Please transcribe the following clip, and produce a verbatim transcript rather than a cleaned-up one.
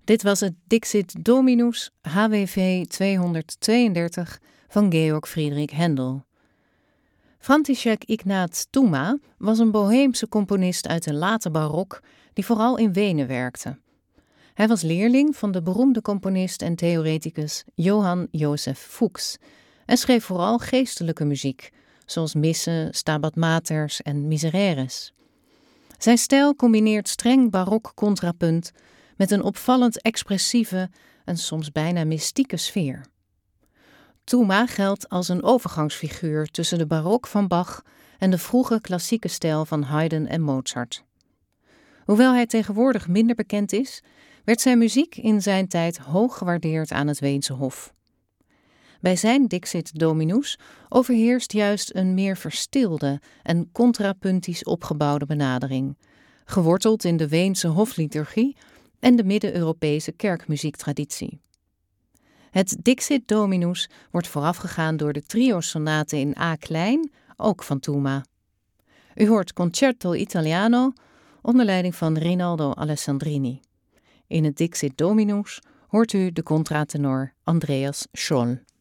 Dit was het Dixit Dominus H W V tweehonderdtweeëndertig van Georg Friedrich Händel. František Ignác Touma was een Boheemse componist uit de late barok die vooral in Wenen werkte. Hij was leerling van de beroemde componist en theoreticus Johann Joseph Fuchs en schreef vooral geestelijke muziek, zoals missen, Stabat Maters en misereres. Zijn stijl combineert streng barok contrapunt met een opvallend expressieve en soms bijna mystieke sfeer. Touma geldt als een overgangsfiguur tussen de barok van Bach en de vroege klassieke stijl van Haydn en Mozart. Hoewel hij tegenwoordig minder bekend is, werd zijn muziek in zijn tijd hoog gewaardeerd aan het Weense hof. Bij zijn Dixit Dominus overheerst juist een meer verstilde en contrapuntisch opgebouwde benadering, geworteld in de Weense hofliturgie en de Midden-Europese kerkmuziektraditie. Het Dixit Dominus wordt voorafgegaan door de trio-sonate in A klein, ook van Touma. U hoort Concerto Italiano onder leiding van Rinaldo Alessandrini. In het Dixit Dominus hoort u de contratenor Andreas Scholl.